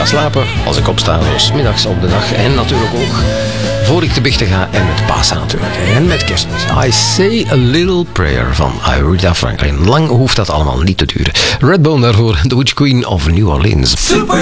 ga slapen, als ik opsta, dus middags op de dag. En natuurlijk ook voor ik te bed ga en met Pasen natuurlijk. En met Kerstmis. I Say a Little Prayer van Aretha Franklin. Lang hoeft dat allemaal niet te duren. Redbone daarvoor, The Witch Queen of New Orleans. Super